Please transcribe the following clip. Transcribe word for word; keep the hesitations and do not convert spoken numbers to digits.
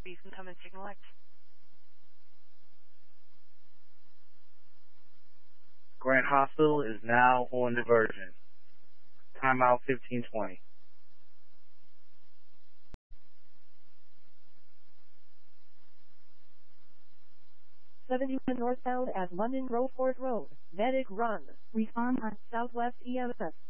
Please come and signal X. Grant Hospital is now on diversion. Timeout fifteen twenty. seventy-one northbound at London Row Fort Road. Medic run. Respond on Southwest E M S.